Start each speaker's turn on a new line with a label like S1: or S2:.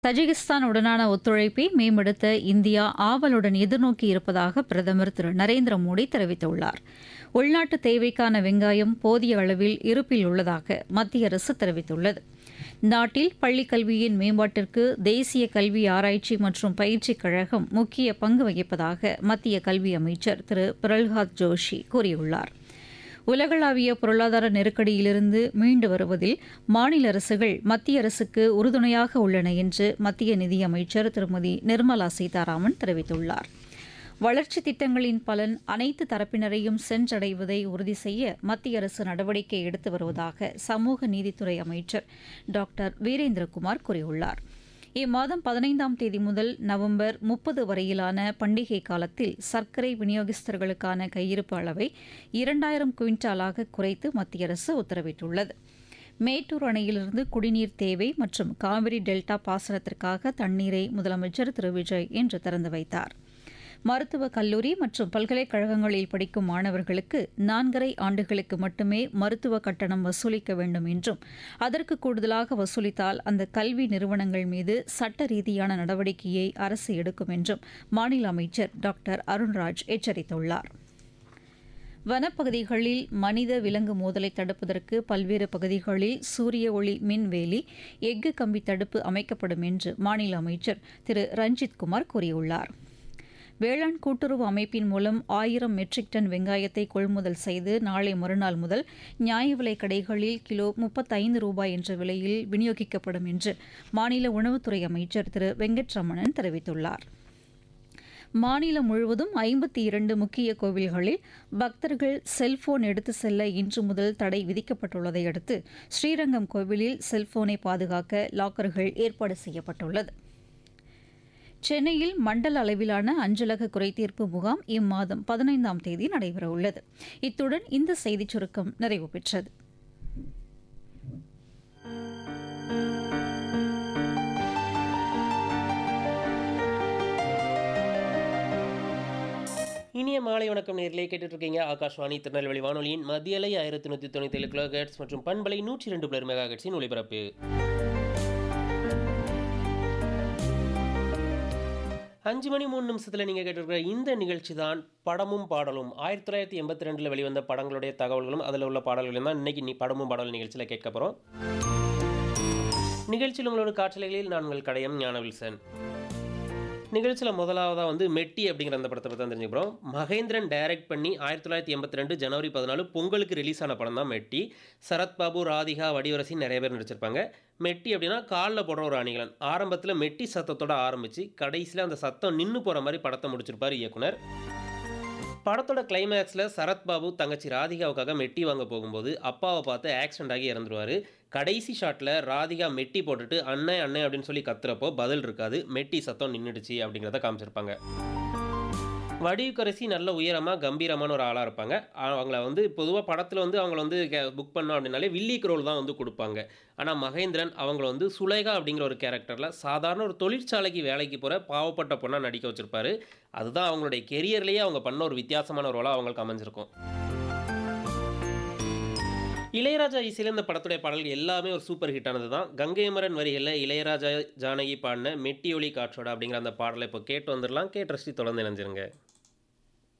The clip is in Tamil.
S1: தஜிகிஸ்தானுடனான ஒத்துழைப்பை மேம்படுத்த இந்தியா ஆவலுடன் எதிர்நோக்கி இருப்பதாக பிரதமர் திரு நரேந்திர மோடி தெரிவித்துள்ளார். உள்நாட்டு தேவைக்கான வெங்காயம் போதிய அளவில் இருப்பில் உள்ளதாக மத்திய அரசு தெரிவித்துள்ளது. நாட்டில் பள்ளிக் கல்வியின் மேம்பாட்டிற்கு தேசிய கல்வி ஆராய்ச்சி மற்றும் பயிற்சிக் கழகம் முக்கிய பங்கு வகிப்பதாக மத்திய கல்வி அமைச்சர் திரு பிரல்ஹாத் ஜோஷி கூறியுள்ளார். உலகளாவிய பொருளாதார நெருக்கடியிலிருந்து மீண்டு வருவதில் மாநில அரசுகள் மத்திய அரசுக்கு உறுதுணையாக உள்ளன என்று மத்திய நிதியமைச்சர் திருமதி நிர்மலா சீதாராமன் தெரிவித்துள்ளார். வளர்ச்சித் திட்டங்களின் பலன் அனைத்து தரப்பினரையும் சென்றடைவதை உறுதி செய்ய மத்திய அரசு நடவடிக்கை எடுத்து வருவதாக சமூக நீதித்துறை அமைச்சர் டாக்டர் வீரேந்திரகுமார் கூறியுள்ளார். இம்மாதம் 15ஆம் தேதி முதல் நவம்பர் 30 வரையிலான பண்டிகை காலத்தில் சர்க்கரை விநியோகஸ்தர்களுக்கான கையிருப்பு அளவை 2000 குவிண்டாலாக குறைத்து மத்திய அரசு உத்தரவிட்டுள்ளது. மேட்டூர் அணையிலிருந்து குடிநீர் தேவை மற்றும் காவிரி டெல்டா பாசனத்திற்காக தண்ணீரை முதலமைச்சர் திரு விஜய் இன்று திறந்து வைத்தார். மருத்துவக் கல்லூரி மற்றும் பல்கலைக்கழகங்களில் படிக்கும் மாணவர்களுக்கு 4.5 ஆண்டுகளுக்கு மட்டுமே மருத்துவ கட்டணம் வசூலிக்க வேண்டும் என்றும் அதற்கு கூடுதலாக வசூலித்தால் அந்த கல்வி நிறுவனங்கள் மீது சட்ட ரீதியான நடவடிக்கையை அரசு எடுக்கும் என்றும் மாநில அமைச்சர் டாக்டர் அருண்ராஜ் எச்சரித்துள்ளார். வனப்பகுதிகளில் மனித விலங்கு மோதலை தடுப்பதற்கு பல்வேறு பகுதிகளில் சூரிய ஒளி மின்வேலி எஃகு கம்பி தடுப்பு அமைக்கப்படும் என்று மாநில அமைச்சர் திரு ரஞ்சித்குமார் கூறியுள்ளார். வேளாண் கூட்டுறவு அமைப்பின் மூலம் 1000 மெட்ரிக் டன் வெங்காயத்தை கொள்முதல் செய்து நாளை மறுநாள் முதல் நியாய விலைக் கடைகளில் கிலோ 35 ரூபாய் என்ற விலையில் விநியோகிக்கப்படும் என்று மாநில உணவுத்துறை அமைச்சர் திரு வெங்கட்ரமணன் தெரிவித்துள்ளார். மாநிலம் முழுவதும் 52 முக்கிய கோவில்களில் பக்தர்கள் செல்போன் எடுத்து செல்ல இன்று முதல் தடை விதிக்கப்பட்டுள்ளதை அடுத்து ஸ்ரீரங்கம் கோவிலில் செல்போனை பாதுகாக்க லாக்கர்கள் ஏற்பாடு செய்யப்பட்டுள்ளது. சென்னையில் மண்டல அளவிலான அஞ்சலக குறைதீர்ப்பு முகாம் இம்மாதம் 15ஆம் தேதி நடைபெறவுள்ளது. இத்துடன் இந்த செய்திச் சுருக்கம் நிறைவு பெற்றது.
S2: இனிய மாலை வணக்கம் நேரிலே கேட்டுட்டு இருக்கீங்க. ஆகாஷ்வாணி திருநெல்வேலி வானொலியின் மத்தியலை 1197 கிலோஹெர்ட்ஸ் மற்றும் பண்பலை 102 மெகாஹெர்ட்ஸின் ஒலிபரப்பு. 5 மணி 3 நிமிஷத்தில் நீங்கள் கேட்டிருக்கிற இந்த நிகழ்ச்சி தான் படமும் பாடலும். 1982 வெளிவந்த படங்களுடைய தகவல்களும் அதில் உள்ள பாடல்களும் தான் இன்னைக்கு படமும் பாடலும் நிகழ்ச்சியில் கேட்க போகிறோம். நிகழ்ச்சியில் உங்களோட காற்றலைகளில் நான் உங்கள் கடையம் ஞானவில்சன். நிகழ்ச்சியில் முதலாவதாக வந்து மெட்டி அப்படிங்கிற அந்த படத்தை பற்றி தான் தெரிஞ்சுக்கிறோம். மகேந்திரன் டைரக்ட் பண்ணி 1982 ஜனவரி 14 பொங்கலுக்கு ரிலீஸ் ஆன படம் தான் மெட்டி. சரத்பாபு, ராதிகா, வடிவரசி நிறைய பேர் நடிச்சிருப்பாங்க. மெட்டி அப்படின்னா காலில் போடுற ஒரு அணிகலன். ஆரம்பத்தில் மெட்டி சத்தத்தோட ஆரம்பித்து கடைசியில் அந்த சத்தம் நின்று போகிற மாதிரி படத்தை முடிச்சிருப்பார் இயக்குனர். படத்தோட கிளைமேக்ஸில் சரத்பாபு தங்கச்சி ராதிகாவுக்காக மெட்டி வாங்க போகும்போது அப்பாவை பார்த்து ஆக்சிடென்ட் ஆகி இறந்துருவார். கடைசி ஷாட்டில் ராதிகா மெட்டி போட்டுட்டு அண்ணன் அண்ணன் அப்படின்னு சொல்லி கத்துறப்போ பதில் இருக்காது, மெட்டி சத்தம் நின்றுடுச்சு அப்படிங்கிறத காமிச்சிருப்பாங்க. வடிவுக்கரசி நல்ல உயரமாக கம்பீரமான ஒரு ஆளாக இருப்பாங்க. அவங்கள வந்து பொதுவாக படத்தில் வந்து அவங்கள வந்து புக் பண்ணோம் அப்படின்னாலே வில்லிக்கு ரோல் தான் வந்து கொடுப்பாங்க. ஆனால் மகேந்திரன் அவங்கள வந்து சுலேகா அப்படிங்கிற ஒரு கேரக்டரில் சாதாரண ஒரு தொழிற்சாலைக்கு வேலைக்கு போகிற பாவப்பட்ட பொண்ணாக நடிக்க வச்சுருப்பாரு. அதுதான் அவங்களுடைய கெரியர்லேயே அவங்க பண்ண ஒரு வித்தியாசமான ரோலாக அவங்களுக்கு அமைஞ்சிருக்கும். இளையராஜா இசையில் இந்த படத்துடைய பாடல்கள் எல்லாமே ஒரு சூப்பர் ஹிட்டானது தான். கங்கைமரன் வரிகளில் இளையராஜா ஜானகி பாடின மெட்டி ஒளி காற்றோட அப்படிங்கிற அந்த பாடலை இப்போ கேட்டு வந்துடலாம். கேட்டு ரசித்து தொடர்ந்து இணைஞ்சிருங்க.